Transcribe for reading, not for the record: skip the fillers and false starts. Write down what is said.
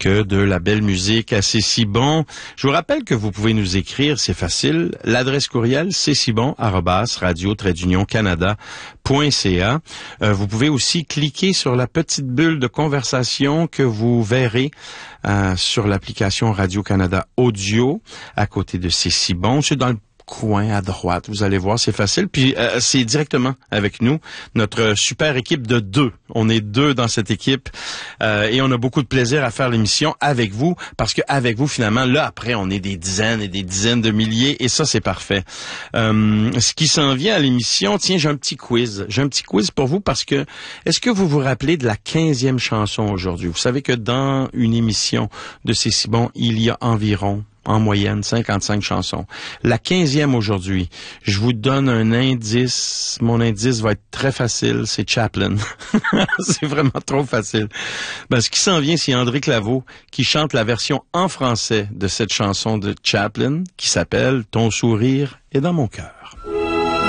que de la belle musique. C'est si bon. Je vous rappelle que vous pouvez nous écrire, c'est facile. L'adresse courriel, c'est si bon @radio-canada.ca. Vous pouvez aussi cliquer sur la petite bulle de conversation que vous verrez sur l'application Radio-Canada Audio à côté de C'est si bon. C'est dans le coin à droite, vous allez voir, c'est facile. Puis c'est directement avec nous, notre super équipe de 2. On est 2 dans cette équipe et on a beaucoup de plaisir à faire l'émission avec vous parce que avec vous, finalement, là, après, on est des dizaines et des dizaines de milliers et ça, c'est parfait. Ce qui s'en vient à l'émission, tiens, j'ai un petit quiz. J'ai un petit quiz pour vous parce que est-ce que vous vous rappelez de la 15e chanson aujourd'hui? Vous savez que dans une émission de C'est si bon, il y a environ en moyenne, 55 chansons. La 15e aujourd'hui, je vous donne un indice. Mon indice va être très facile, c'est Chaplin. C'est vraiment trop facile. Ben, ce qui s'en vient, c'est André Claveau qui chante la version en français de cette chanson de Chaplin qui s'appelle « Ton sourire est dans mon cœur ».